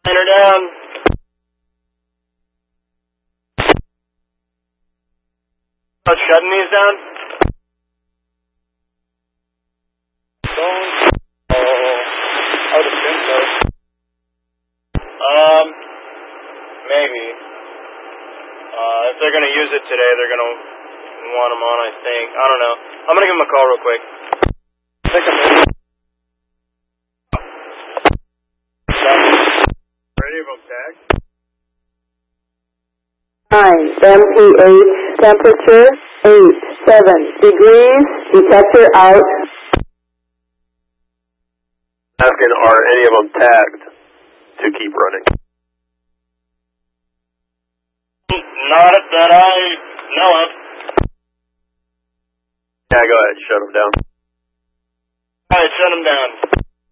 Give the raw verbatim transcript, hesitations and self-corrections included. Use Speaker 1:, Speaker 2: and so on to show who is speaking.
Speaker 1: Center down. Oh, shutting these down? Don't. Oh, I would assume so. Um, maybe. Uh, if they're gonna use it today, they're gonna want them on, I think. I don't know. I'm gonna give them a call real quick. Take a minute. Ready of them tagged?
Speaker 2: Nine, M P H, temperature eight, seven degrees, detector out.
Speaker 3: Asking, are any of them tagged to keep running?
Speaker 1: Not that I know of.
Speaker 3: Yeah, go ahead, shut them down.
Speaker 1: Alright, shut them down.